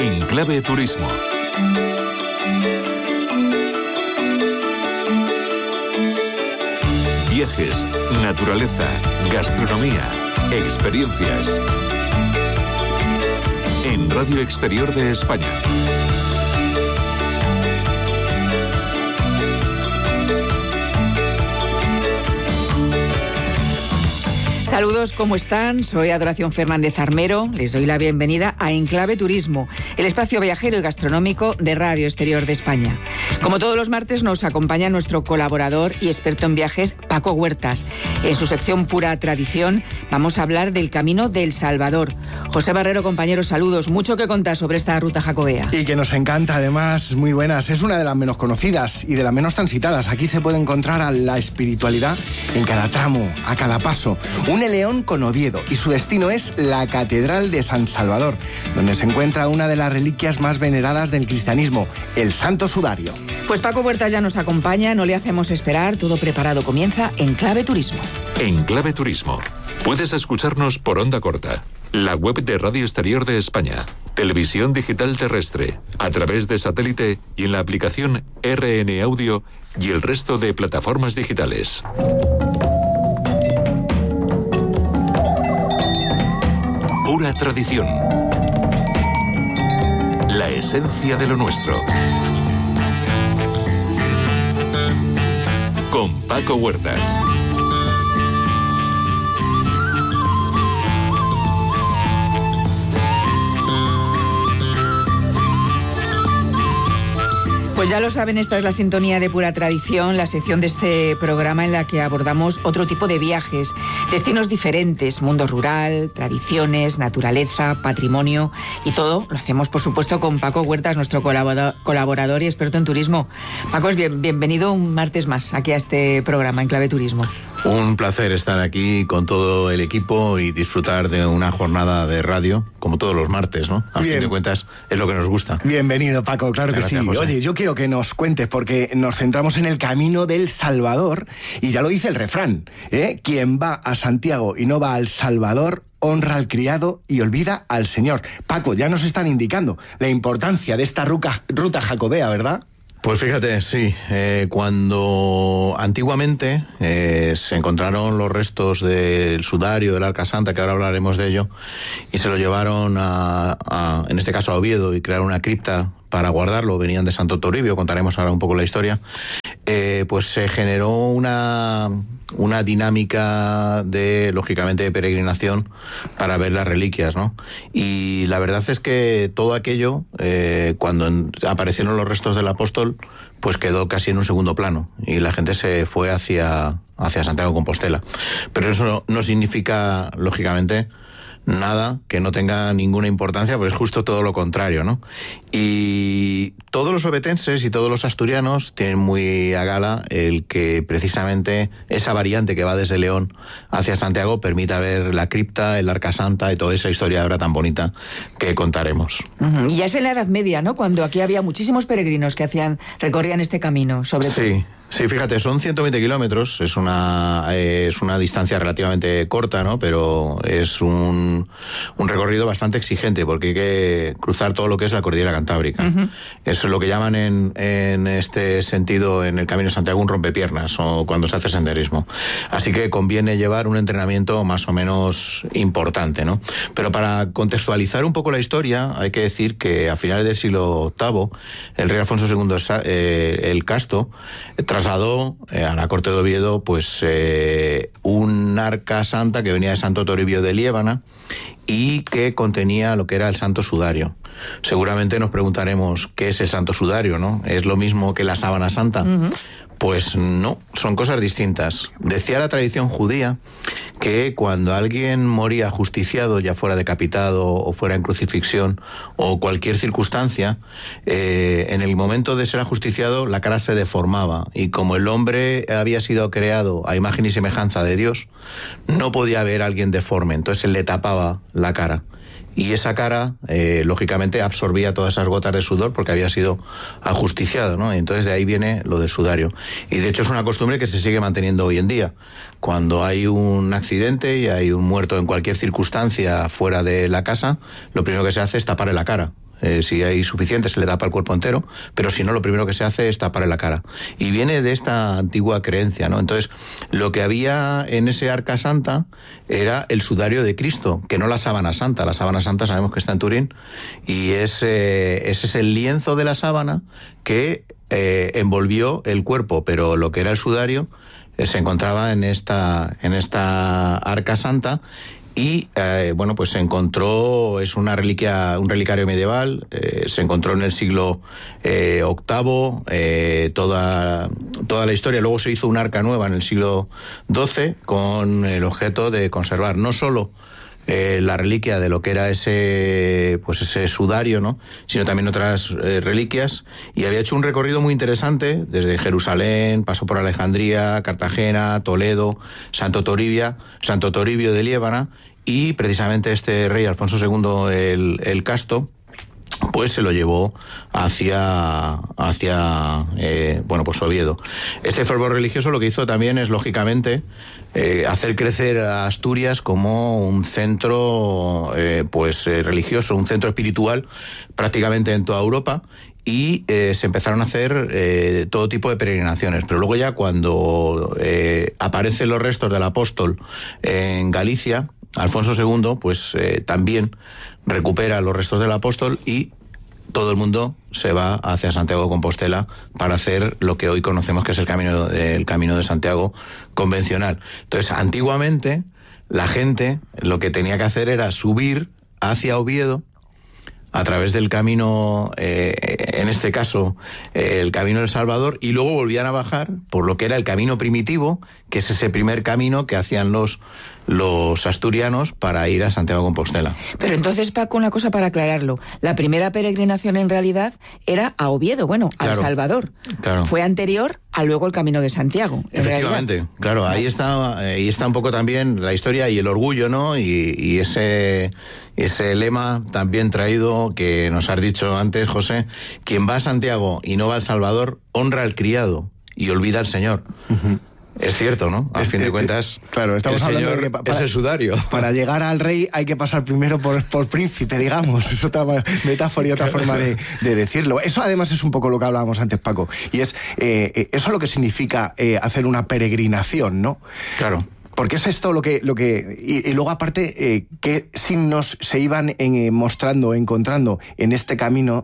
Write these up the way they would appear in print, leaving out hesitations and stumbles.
En Clave Turismo. Viajes, naturaleza, gastronomía, experiencias. En Radio Exterior de España. Saludos, ¿cómo están? Soy Adoración Fernández Armero. Les doy la bienvenida a Enclave Turismo, el espacio viajero y gastronómico de Radio Exterior de España. Como todos los martes nos acompaña nuestro colaborador y experto en viajes, Paco Huertas. En su sección Pura Tradición vamos a hablar del Camino del Salvador. José Barrero, compañeros, saludos. Mucho que contar sobre esta ruta jacobea. Y que nos encanta, además, muy buenas. Es una de las menos conocidas y de las menos transitadas. Aquí se puede encontrar a la espiritualidad en cada tramo, a cada paso. Une León con Oviedo y su destino es la Catedral de San Salvador, donde se encuentra una de las reliquias más veneradas del cristianismo, el Santo Sudario. Pues Paco Huertas ya nos acompaña, no le hacemos esperar, todo preparado comienza en Clave Turismo. En Clave Turismo puedes escucharnos por onda corta, la web de Radio Exterior de España, televisión digital terrestre, a través de satélite y en la aplicación RN Audio y el resto de plataformas digitales. Pura tradición. La esencia de lo nuestro. Con Paco Huertas. Pues ya lo saben, esta es la sintonía de Pura Tradición, la sección de este programa en la que abordamos otro tipo de viajes, destinos diferentes, mundo rural, tradiciones, naturaleza, patrimonio y todo lo hacemos, por supuesto, con Paco Huertas, nuestro colaborador y experto en turismo. Paco, bienvenido un martes más aquí a este programa en Clave Turismo. Un placer estar aquí con todo el equipo y disfrutar de una jornada de radio, como todos los martes, ¿no? A fin de cuentas, es lo que nos gusta. Bienvenido, Paco, claro que sí. José. Oye, yo quiero que nos cuentes, porque nos centramos en el Camino del Salvador, y ya lo dice el refrán, ¿eh? Quien va a Santiago y no va al Salvador, honra al criado y olvida al Señor. Paco, ya nos están indicando la importancia de esta ruta jacobea, ¿verdad? Pues fíjate, sí, cuando antiguamente se encontraron los restos del sudario, del Arca Santa, que ahora hablaremos de ello, y se lo llevaron en este caso a Oviedo, y crearon una cripta para guardarlo, venían de Santo Toribio, contaremos ahora un poco la historia, pues se generó una dinámica lógicamente, de peregrinación para ver las reliquias, ¿no? Y la verdad es que todo aquello, cuando aparecieron los restos del apóstol, pues quedó casi en un segundo plano, y la gente se fue hacia Santiago de Compostela. Pero eso no significa, lógicamente, nada que no tenga ninguna importancia, pues es justo todo lo contrario, ¿no? Y todos los ovetenses y todos los asturianos tienen muy a gala el que precisamente esa variante que va desde León hacia Santiago permita ver la cripta, el Arca Santa y toda esa historia ahora tan bonita que contaremos. Y ya es en la Edad Media, ¿no? Cuando aquí había muchísimos peregrinos que recorrían este camino, sobre todo. Sí, fíjate, son 120 kilómetros, es una distancia relativamente corta, ¿no? Pero es un recorrido bastante exigente, porque hay que cruzar todo lo que es la cordillera cantábrica. Uh-huh. Eso es lo que llaman en este sentido, en el Camino de Santiago, un rompepiernas, o cuando se hace senderismo. Así que conviene llevar un entrenamiento más o menos importante, ¿no? Pero para contextualizar un poco la historia, hay que decir que a finales del siglo VIII, el rey Alfonso II el Casto trasladó a la corte de Oviedo pues un Arca Santa que venía de Santo Toribio de Liébana y que contenía lo que era el Santo Sudario. Seguramente nos preguntaremos qué es el Santo Sudario, ¿no? ¿Es lo mismo que la sábana santa? Uh-huh. Pues no, son cosas distintas. Decía la tradición judía que cuando alguien moría ajusticiado, ya fuera decapitado o fuera en crucifixión o cualquier circunstancia, en el momento de ser ajusticiado la cara se deformaba, y como el hombre había sido creado a imagen y semejanza de Dios, no podía haber a alguien deforme, entonces se le tapaba la cara. Y esa cara, lógicamente, absorbía todas esas gotas de sudor porque había sido ajusticiado, ¿no? Y entonces de ahí viene lo del sudario. Y de hecho es una costumbre que se sigue manteniendo hoy en día. Cuando hay un accidente y hay un muerto en cualquier circunstancia fuera de la casa, lo primero que se hace es taparle la cara. si hay suficiente se le tapa el cuerpo entero, pero si no, lo primero que se hace es taparle la cara. Y viene de esta antigua creencia, ¿no? Entonces, lo que había en ese Arca Santa era el sudario de Cristo, que no la sábana santa. La sábana santa sabemos que está en Turín, y ese es el lienzo de la sábana que envolvió el cuerpo, pero lo que era el sudario se encontraba en esta Arca Santa. Y bueno, pues se encontró, es una reliquia, un relicario medieval, se encontró en el siglo VIII, toda la historia. Luego se hizo un arca nueva en el siglo XII con el objeto de conservar no solo la reliquia de lo que era ese sudario, ¿no?, sino también otras reliquias, y había hecho un recorrido muy interesante desde Jerusalén, pasó por Alejandría, Cartagena, Toledo, Santo Toribio de Liébana, y precisamente este rey Alfonso II el Casto pues se lo llevó hacia Oviedo. Este fervor religioso lo que hizo también es, lógicamente, hacer crecer a Asturias como un centro religioso, un centro espiritual prácticamente en toda Europa, y se empezaron a hacer todo tipo de peregrinaciones. Pero luego ya cuando aparecen los restos del apóstol en Galicia, Alfonso II pues también recupera los restos del apóstol, y todo el mundo se va hacia Santiago de Compostela para hacer lo que hoy conocemos que es el camino de Santiago convencional. Entonces, antiguamente, la gente lo que tenía que hacer era subir hacia Oviedo a través del camino, en este caso, el Camino del Salvador, y luego volvían a bajar por lo que era el camino primitivo, que es ese primer camino que hacían los asturianos para ir a Santiago de Compostela. Pero entonces, Paco, una cosa para aclararlo. La primera peregrinación en realidad era a Oviedo, al Salvador. Claro. Fue anterior a luego el Camino de Santiago. Efectivamente, claro, ahí está un poco también la historia y el orgullo, ¿no? Y ese lema también traído que nos has dicho antes, José: quien va a Santiago y no va al Salvador, honra al criado y olvida al Señor. Uh-huh. Es cierto, ¿no? A fin de cuentas, claro, estamos hablando de que es el sudario. Para llegar al rey hay que pasar primero por príncipe, digamos. Es otra metáfora y otra forma de decirlo. Eso además es un poco lo que hablábamos antes, Paco. Y es eso lo que significa hacer una peregrinación, ¿no? Claro. Porque es esto lo que y luego aparte qué signos se iban mostrando, encontrando en este camino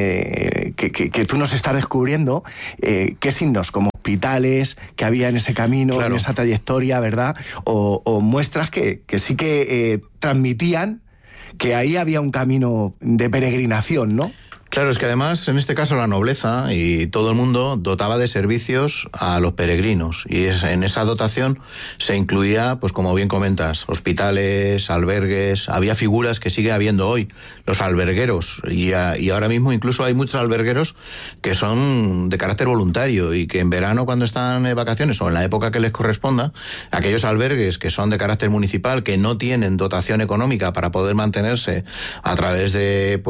que tú nos estás descubriendo, qué signos, como hospitales que había en ese camino, claro, en esa trayectoria, ¿verdad? O muestras que sí que transmitían que ahí había un camino de peregrinación, ¿no? Claro, es que además, en este caso, la nobleza y todo el mundo dotaba de servicios a los peregrinos, y en esa dotación se incluía, pues como bien comentas, hospitales, albergues. Había figuras que sigue habiendo hoy, los albergueros, y ahora mismo incluso hay muchos albergueros que son de carácter voluntario, y que en verano, cuando están en vacaciones o en la época que les corresponda, aquellos albergues que son de carácter municipal, que no tienen dotación económica para poder mantenerse a través de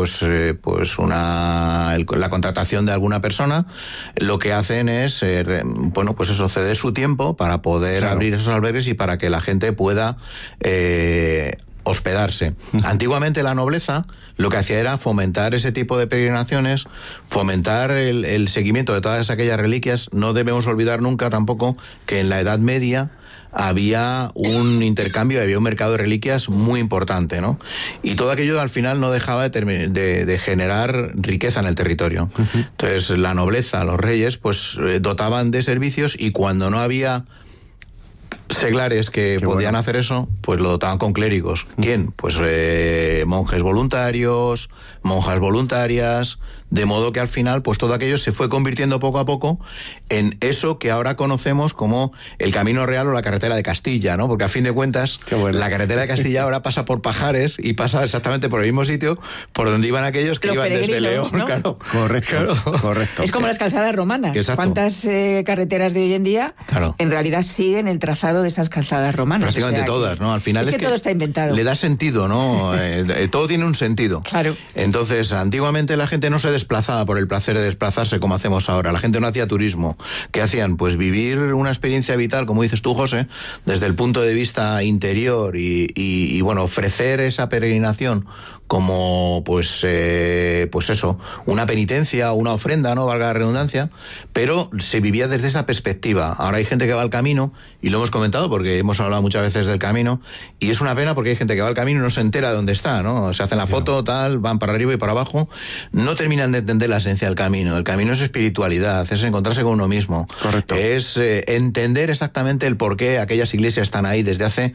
la contratación de alguna persona, lo que hacen es ceder su tiempo para poder abrir esos albergues y para que la gente pueda hospedarse. Antiguamente la nobleza lo que hacía era fomentar ese tipo de peregrinaciones, fomentar el seguimiento de todas aquellas reliquias. No debemos olvidar nunca tampoco que en la Edad Media había un intercambio, había un mercado de reliquias muy importante, ¿no? Y todo aquello al final no dejaba de generar riqueza en el territorio. Uh-huh. Entonces la nobleza, los reyes, pues dotaban de servicios, y cuando no había seglares que podían hacer eso, pues lo dotaban con clérigos. ¿Quién? Pues monjes voluntarios, monjas voluntarias, de modo que al final pues todo aquello se fue convirtiendo poco a poco en eso que ahora conocemos como el Camino Real o la carretera de Castilla, ¿no? Porque a fin de cuentas la carretera de Castilla ahora pasa por Pajares y pasa exactamente por el mismo sitio por donde iban aquellos que iban desde León, ¿no? Claro. Correcto. Es como las calzadas romanas. Exacto. ¿Cuántas carreteras de hoy en día en realidad siguen el trazado de esas calzadas romanas? Prácticamente todas, ¿no? Al final es que todo está inventado. Le da sentido, ¿no? Todo tiene un sentido. Claro. Entonces, antiguamente la gente no se desplazaba por el placer de desplazarse como hacemos ahora. La gente no hacía turismo. ¿Qué hacían? Pues vivir una experiencia vital, como dices tú, José, desde el punto de vista interior y ofrecer esa peregrinación como pues eso, una penitencia o una ofrenda, no valga la redundancia, pero se vivía desde esa perspectiva. Ahora hay gente que va al camino, y lo hemos comentado porque hemos hablado muchas veces del camino, y es una pena porque hay gente que va al camino y no se entera de dónde está, ¿no? Se hacen la foto, tal, van para arriba y para abajo, no terminan de entender la esencia del camino. El camino es espiritualidad, es encontrarse con uno mismo. Correcto. Es entender exactamente el por qué aquellas iglesias están ahí desde hace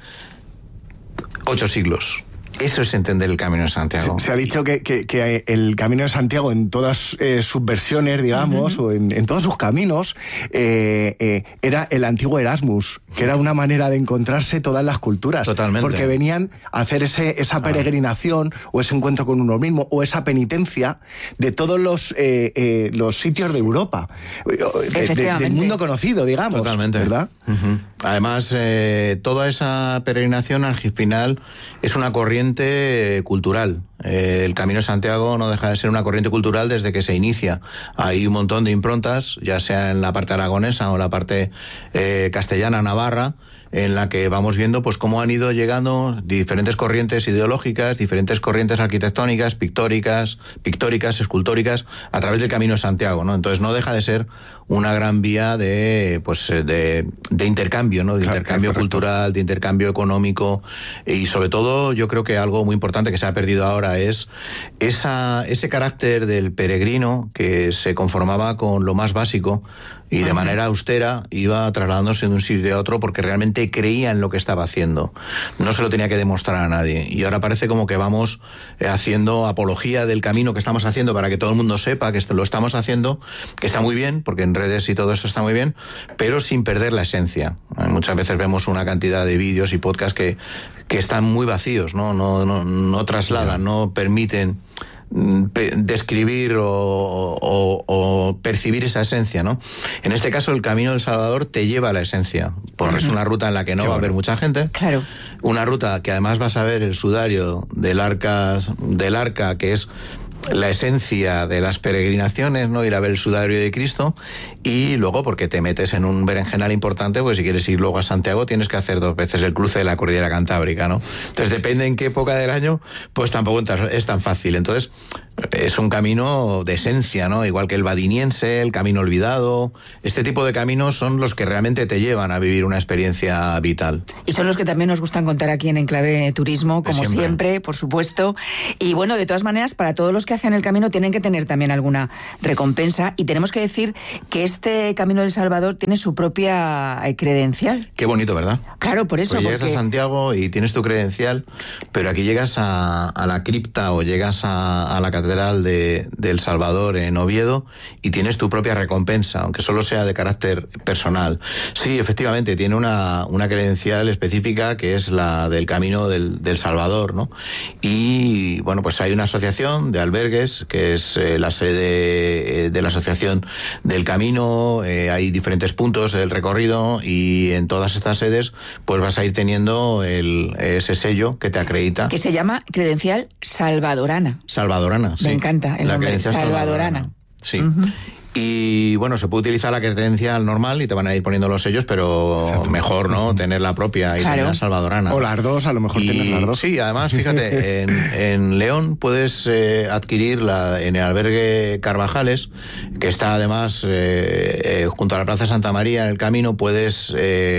8 siglos. Eso es entender el Camino de Santiago. Se ha dicho que el Camino de Santiago, en todas sus versiones, digamos, o en todos sus caminos, era el antiguo Erasmus, que era una manera de encontrarse todas las culturas. Totalmente. Porque venían a hacer esa peregrinación, o ese encuentro con uno mismo, o esa penitencia de todos los sitios de Europa, del mundo conocido, digamos. Totalmente. ¿Verdad? Uh-huh. Además, toda esa peregrinación al final es una corriente cultural. El Camino de Santiago no deja de ser una corriente cultural desde que se inicia. Hay un montón de improntas, ya sea en la parte aragonesa o en la parte castellana, navarra, en la que vamos viendo pues cómo han ido llegando diferentes corrientes ideológicas, diferentes corrientes arquitectónicas, pictóricas, escultóricas, a través del Camino de Santiago, ¿no? Entonces no deja de ser una gran vía de intercambio, ¿no? De intercambio cultural, de intercambio económico, y sobre todo yo creo que algo muy importante que se ha perdido ahora es ese carácter del peregrino que se conformaba con lo más básico y de manera austera iba trasladándose de un sitio a otro porque realmente creía en lo que estaba haciendo. No se lo tenía que demostrar a nadie. Y ahora parece como que vamos haciendo apología del camino que estamos haciendo para que todo el mundo sepa que lo estamos haciendo, que está muy bien, porque en redes y todo eso está muy bien, pero sin perder la esencia. Muchas veces vemos una cantidad de vídeos y podcasts que están muy vacíos, no trasladan, no permiten describir o percibir esa esencia, ¿no? En este caso el Camino del Salvador te lleva a la esencia, porque es una ruta en la que no va a haber mucha gente. Claro. Una ruta que además vas a ver el sudario del arca, que es la esencia de las peregrinaciones, ¿no? Ir a ver el sudario de Cristo, y luego porque te metes en un berenjenal importante, pues si quieres ir luego a Santiago tienes que hacer 2 veces el cruce de la cordillera Cantábrica, ¿no? Entonces depende en qué época del año, pues tampoco es tan fácil. Entonces es un camino de esencia, ¿no? Igual que el vadiniense, el camino olvidado. Este tipo de caminos son los que realmente te llevan a vivir una experiencia vital. Y son los que también nos gustan contar aquí en Enclave Turismo, como siempre, por supuesto. Y bueno, de todas maneras, para todos los que hacen el camino tienen que tener también alguna recompensa, y tenemos que decir que este Camino del Salvador tiene su propia credencial. Qué bonito, ¿verdad? Claro, por eso. Pues llegas a Santiago y tienes tu credencial, pero aquí llegas a la cripta o llegas a la catedral del Salvador en Oviedo y tienes tu propia recompensa, aunque solo sea de carácter personal. Sí, efectivamente, tiene una credencial específica que es la del Camino del Salvador, ¿no? Y bueno, pues hay una asociación de albergues que es la sede de la Asociación del Camino. Hay diferentes puntos del recorrido y en todas estas sedes pues vas a ir teniendo ese sello que te acredita. Que se llama credencial salvadorana. Salvadorana, sí. Me encanta el nombre, salvadorana. Sí. Uh-huh. Y bueno, se puede utilizar la credencial normal y te van a ir poniendo los sellos, pero mejor, ¿no? Tener la propia y tener la salvadorana. O las dos, a lo mejor tienes las dos. Sí, además, fíjate, en León puedes adquirir en el albergue Carvajales, que está además junto a la Plaza Santa María, en el camino, puedes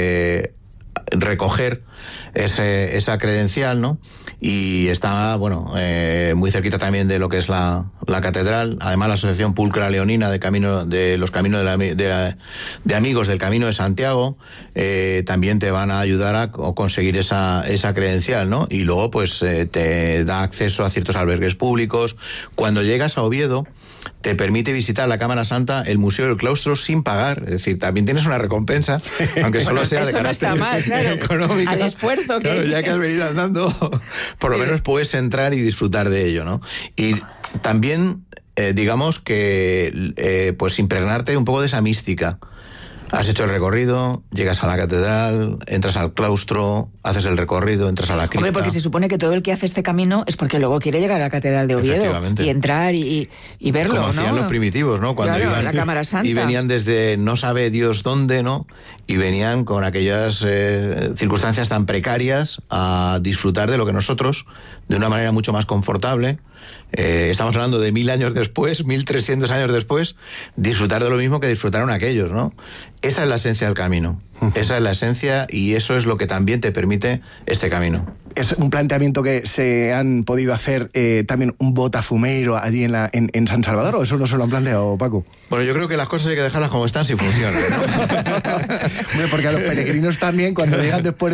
recoger esa credencial, ¿no? Y está, bueno, muy cerquita también de lo que es la catedral. Además, la Asociación Pulcra Leonina de los caminos de amigos del Camino de Santiago también te van a ayudar a conseguir esa credencial, ¿no? Y luego, pues, te da acceso a ciertos albergues públicos. Cuando llegas a Oviedo, te permite visitar la Cámara Santa, el Museo del Claustro, sin pagar. Es decir, también tienes una recompensa, aunque solo sea de carácter económico. Al esfuerzo claro, ya que has venido andando, por lo menos puedes entrar y disfrutar de ello, ¿no? Y también, digamos que, pues impregnarte un poco de esa mística. Has hecho el recorrido, llegas a la catedral, entras al claustro, haces el recorrido, entras a la cripta. Hombre, porque se supone que todo el que hace este camino es porque luego quiere llegar a la catedral de Oviedo y entrar y verlo, como hacían los primitivos, ¿no? Cuando claro, iban la Cámara Santa. Y venían desde no sabe Dios dónde, ¿no? Y venían con aquellas circunstancias tan precarias a disfrutar de lo que nosotros, de una manera mucho más confortable, estamos hablando de 1000 años después, 1300 años después, disfrutar de lo mismo que disfrutaron aquellos, ¿no? Esa es la esencia del camino. Esa es la esencia y eso es lo que también te permite este camino. Es un planteamiento que se han podido hacer también un botafumeiro allí en San Salvador, ¿o eso no se lo han planteado, Paco? Bueno, yo creo que las cosas hay que dejarlas como están si funcionan, ¿no? Hombre, porque a los peregrinos también, cuando llegan después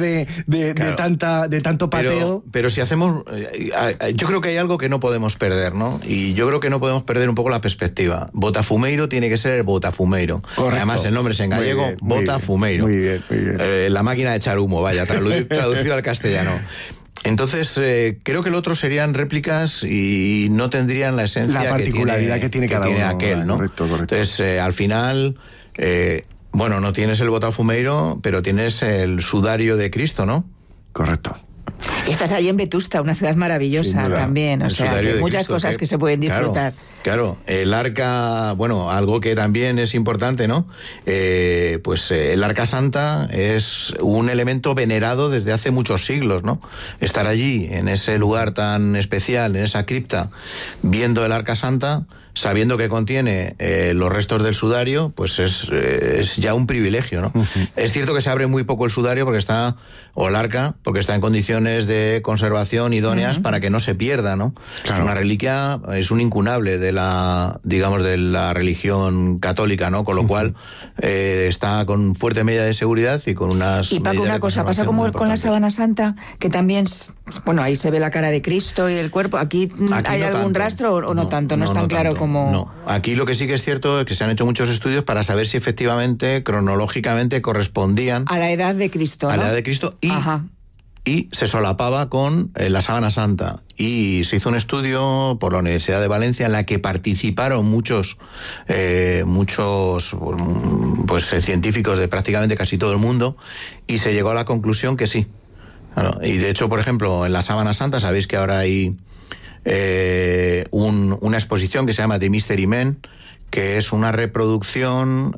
claro, de tanto pateo... Pero si hacemos... yo creo que hay algo que no podemos perder, ¿no? Y yo creo que no podemos perder un poco la perspectiva. Botafumeiro tiene que ser el botafumeiro. Correcto. Además, el nombre es en gallego, botafumeiro. Muy bien. La máquina de echar humo, vaya, traducido al castellano. Entonces, creo que el otro serían réplicas y no tendrían la esencia, la particularidad que tiene cada uno, aquel, ¿no? Correcto. Entonces, al final, bueno, no tienes el botafumeiro, pero tienes el sudario de Cristo, ¿no? Correcto. Y estás allí en Vetusta, una ciudad maravillosa también, o sea, que hay muchas cosas que se pueden disfrutar. Claro, el arca, bueno, algo que también es importante, ¿no? Pues el arca santa es un elemento venerado desde hace muchos siglos, ¿no? Estar allí, en ese lugar tan especial, en esa cripta, viendo el arca santa, sabiendo que contiene los restos del sudario, pues es ya un privilegio, ¿no? Es cierto que se abre muy poco el sudario porque está, o el arca, porque está en condiciones de conservación idóneas para que no se pierda, ¿no? Claro. Es una reliquia, es un incunable de la, digamos, de la religión católica, ¿no? Con lo cual está con fuerte medida de seguridad y con unas... Y Paco, una cosa, pasa como con la sábana santa, que también, bueno, ahí se ve la cara de Cristo y el cuerpo. ¿Aquí hay no algún tanto. rastro o no tanto? No es tan claro tanto. como... No, aquí lo que sí que es cierto es que se han hecho muchos estudios para saber si efectivamente, cronológicamente, correspondían... A la edad de Cristo, ¿no? A la edad de Cristo y se solapaba con la sábana santa. Y se hizo un estudio por la Universidad de Valencia en la que participaron muchos científicos de prácticamente casi todo el mundo y se llegó a la conclusión que sí. Bueno, y de hecho, por ejemplo, en la sábana santa, sabéis que ahora hay una exposición que se llama The Mystery Men, que es una reproducción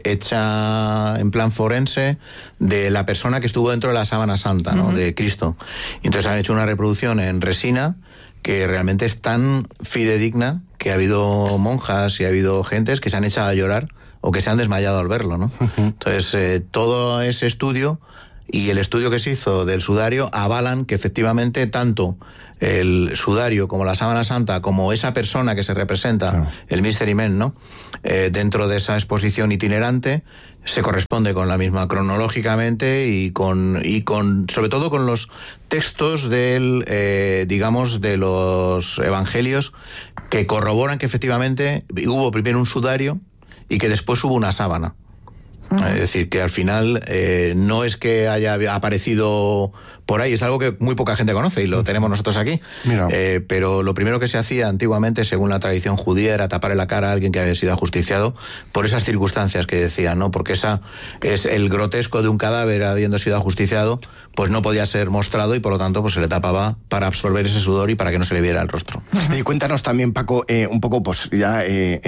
hecha en plan forense de la persona que estuvo dentro de la sábana santa, ¿no? De Cristo. Y entonces han hecho una reproducción en resina que realmente es tan fidedigna que ha habido monjas y ha habido gentes que se han echado a llorar o que se han desmayado al verlo, ¿no? Entonces, todo ese estudio y el estudio que se hizo del sudario avalan que efectivamente tanto el sudario como la sábana santa, como esa persona que se representa, el Mystery Men, ¿no? Dentro de esa exposición itinerante, se corresponde con la misma cronológicamente y con sobre todo con los textos digamos, de los evangelios que corroboran que efectivamente hubo primero un sudario y que después hubo una sábana. Es decir, que al final no es que haya aparecido por ahí, es algo que muy poca gente conoce y lo tenemos nosotros aquí. Pero lo primero que se hacía antiguamente, según la tradición judía, era taparle la cara a alguien que había sido ajusticiado por esas circunstancias que decían, ¿no? Porque esa es el grotesco de un cadáver habiendo sido ajusticiado, pues no podía ser mostrado y por lo tanto pues se le tapaba para absorber ese sudor y para que no se le viera el rostro. Y cuéntanos también, Paco, un poco pues ya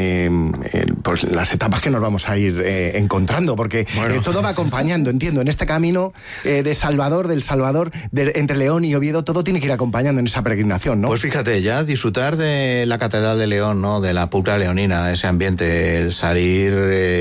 pues las etapas que nos vamos a ir encontrando, porque todo va acompañando, entiendo, en este camino del Salvador, entre León y Oviedo, todo tiene que ir acompañando en esa peregrinación, ¿no? Pues fíjate, ya disfrutar de la Catedral de León, ¿no? De la pulcra leonina, ese ambiente, el salir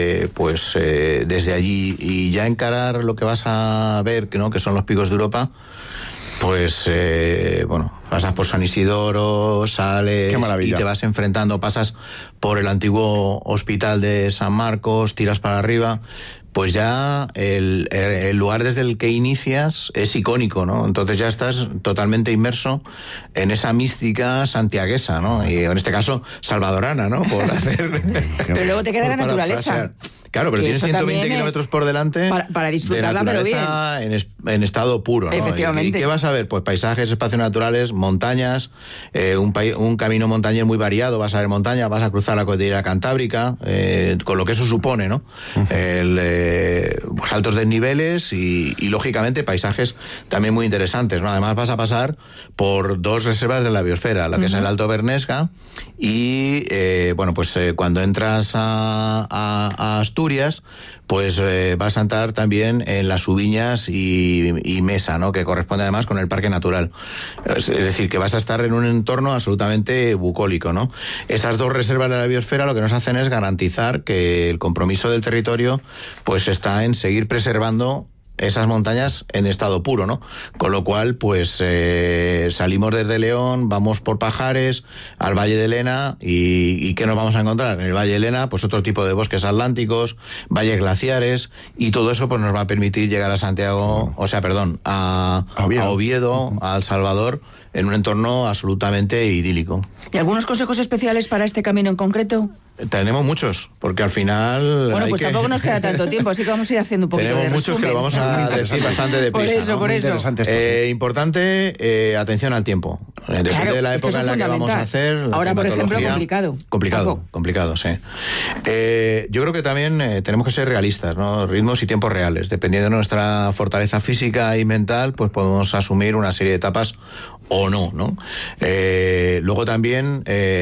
desde allí y ya encarar lo que vas a ver, ¿no? Que son los picos de Europa, pues pasas por San Isidoro, sales y te vas enfrentando, pasas por el antiguo hospital de San Marcos, tiras para arriba. Pues ya el lugar desde el que inicias es icónico, ¿no? Entonces ya estás totalmente inmerso en esa mística santiaguesa, ¿no? Y en este caso, salvadorana, ¿no? Por hacer... Pero luego te queda la naturaleza. Claro, pero tienes 120 kilómetros por delante para disfrutarla, de pero bien. En estado puro, ¿no? Efectivamente. ¿Y qué vas a ver? Pues paisajes, espacios naturales, montañas, un camino montañés muy variado. Vas a ver montaña, vas a cruzar la cordillera cantábrica, con lo que eso supone, ¿no? pues altos desniveles y lógicamente paisajes también muy interesantes, ¿no? Además vas a pasar por 2 reservas de la biosfera, la que es el Alto Bernesga y cuando entras a Asturias, pues vas a entrar también en las Ubiñas y Mesa, ¿no? Que corresponde además con el Parque Natural. Es decir, que vas a estar en un entorno absolutamente bucólico, ¿no? Esas 2 reservas de la biosfera lo que nos hacen es garantizar que el compromiso del territorio pues está en seguir preservando esas montañas en estado puro, ¿no? Con lo cual, pues salimos desde León, vamos por Pajares, al Valle de Lena, y ¿qué nos vamos a encontrar? En el Valle de Lena, pues otro tipo de bosques atlánticos, valles glaciares, y todo eso pues nos va a permitir llegar a a Oviedo, a El Salvador, en un entorno absolutamente idílico. ¿Y algunos consejos especiales para este camino en concreto? Tenemos muchos, porque al final... Bueno, pues tampoco nos queda tanto tiempo, así que vamos a ir haciendo un poquito de resumen. Tenemos muchos que lo vamos a decir bastante deprisa. Por eso. Importante, atención al tiempo. Depende de la época en la que vamos a hacer. Ahora, por ejemplo, Complicado, sí. Yo creo que también tenemos que ser realistas, ¿no? Ritmos y tiempos reales. Dependiendo de nuestra fortaleza física y mental, pues podemos asumir una serie de etapas o no, ¿no? Luego también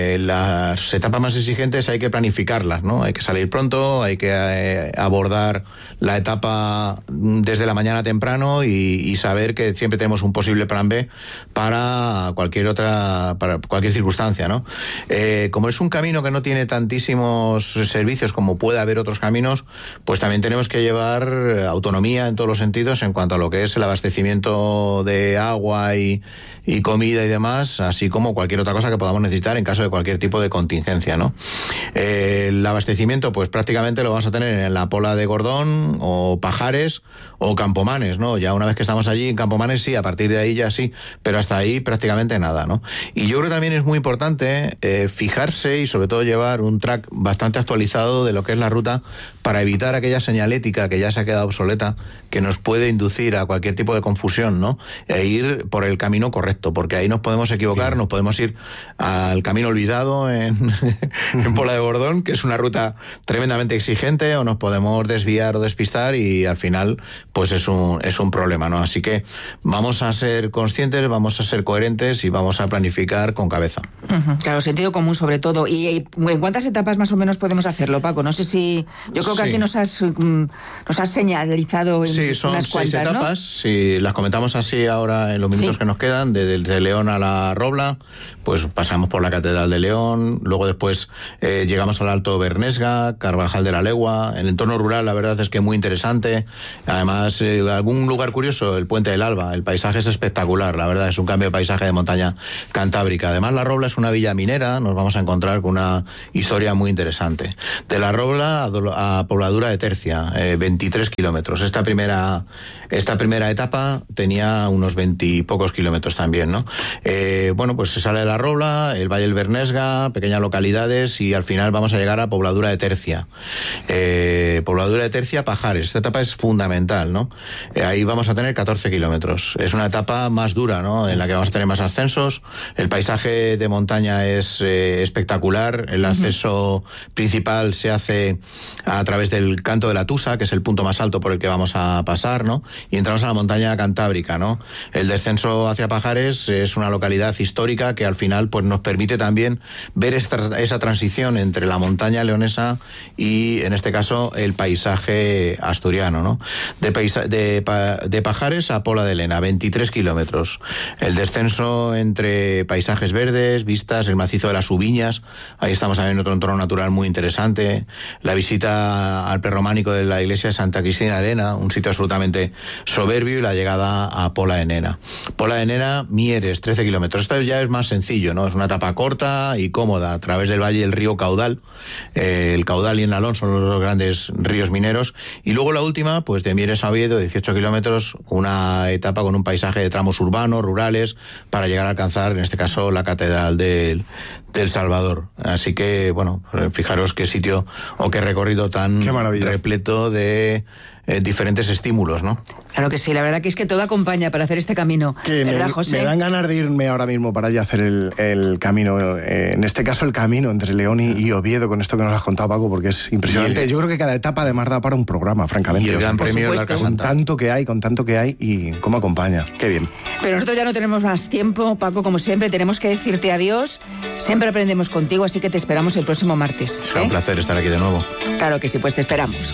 las etapas más exigentes hay que planificarlas, ¿no? Hay que salir pronto, hay que abordar la etapa desde la mañana temprano y saber que siempre tenemos un posible plan B para cualquier circunstancia, ¿no? Como es un camino que no tiene tantísimos servicios como puede haber otros caminos, pues también tenemos que llevar autonomía en todos los sentidos en cuanto a lo que es el abastecimiento de agua y comida y demás, así como cualquier otra cosa que podamos necesitar en caso de cualquier tipo de contingencia, ¿no? El abastecimiento, pues prácticamente lo vamos a tener en la Pola de Gordón o Pajares o Campomanes, ¿no? Ya una vez que estamos allí en Campomanes sí, a partir de ahí ya sí, pero hasta ahí prácticamente nada, ¿no? Y yo creo que también es muy importante fijarse y sobre todo llevar un track bastante actualizado de lo que es la ruta para evitar aquella señalética que ya se ha quedado obsoleta, que nos puede inducir a cualquier tipo de confusión, ¿no? E ir por el camino correcto, porque ahí nos podemos equivocar, nos podemos ir al camino olvidado en Pola de Gordón, que es una ruta tremendamente exigente, o nos podemos desviar o despistar y al final pues es un problema, ¿no? Así que vamos a ser conscientes, vamos a ser coherentes y vamos a planificar con cabeza. Claro, sentido común sobre todo. ¿Y en cuántas etapas más o menos podemos hacerlo, Paco? No sé si... Yo creo que aquí nos has señalizado en son unas cuantas, 6 etapas, ¿no? Si las comentamos así ahora en los minutos que nos quedan, desde León a la Robla, pues pasamos por la Catedral de León, luego después llegamos al Alto Bernesga, Carvajal de la Legua. El entorno rural, la verdad es que es muy interesante. Además, algún lugar curioso, el Puente del Alba. El paisaje es espectacular, la verdad, es un cambio de paisaje de montaña cantábrica. Además, la Robla es una villa minera, nos vamos a encontrar con una historia muy interesante. De la Robla a Pobladura de Tercia, 23 kilómetros. Esta primera etapa tenía unos 20 y pocos kilómetros también, ¿no? Pues se sale de la Robla, el Valle del Bernesga, pequeñas localidades y al final vamos a llegar a Pobladura de Tercia. Pobladura de Tercia, Pajares. Esta etapa es fundamental, ¿no? Ahí vamos a tener 14 kilómetros. Es una etapa más dura, ¿no? En la que vamos a tener más ascensos. El paisaje de montaña es espectacular. El acceso principal se hace a través del Canto de la Tusa, que es el punto más alto por el que vamos a pasar, ¿no? Y entramos a la montaña cantábrica, ¿no? El descenso hacia Pajares es una localidad histórica que al final pues nos permite también ver esa transición entre la montaña leonesa y, en este caso, el paisaje asturiano, ¿no? De Pajares a Pola de Lena, 23 kilómetros. El descenso entre paisajes verdes, vistas, el macizo de las Ubiñas, ahí estamos también en otro entorno natural muy interesante. La visita al prerrománico de la iglesia de Santa Cristina de Lena, un sitio absolutamente soberbio, y la llegada a Pola de Lena. Pola de Lena, Mieres, 13 kilómetros. Esto ya es más sencillo, ¿no? Es una etapa corta y cómoda, a través del valle del río Caudal. El Caudal y el Nalón son los dos grandes ríos mineros. Y luego la última, pues de Mieres a Oviedo, 18 kilómetros, una etapa con un paisaje de tramos urbanos, rurales, para llegar a alcanzar, en este caso, la Catedral del del Salvador. Así que, bueno, fijaros qué sitio o qué recorrido tan repleto de diferentes estímulos, ¿no? Claro que sí, la verdad que es que todo acompaña para hacer este camino. ¿Verdad, José? Me dan ganas de irme ahora mismo para allá hacer el camino, en este caso el camino entre León y Oviedo, con esto que nos has contado, Paco, porque es impresionante. Yo creo que cada etapa además da para un programa, francamente. Y el Gran Premio de la Arca Santa. Con tanto que hay y cómo acompaña. Qué bien. Pero nosotros ya no tenemos más tiempo, Paco, como siempre, tenemos que decirte adiós. Siempre aprendemos contigo, así que te esperamos el próximo martes. Será un placer estar aquí de nuevo. Claro que sí, pues te esperamos.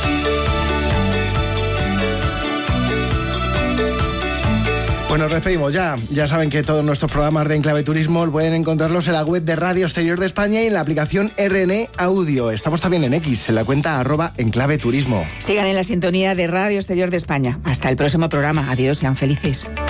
Bueno, nos despedimos ya. Ya saben que todos nuestros programas de Enclave Turismo pueden encontrarlos en la web de Radio Exterior de España y en la aplicación RN Audio. Estamos también en X, en la cuenta @enclaveturismo. Sigan en la sintonía de Radio Exterior de España. Hasta el próximo programa. Adiós, sean felices.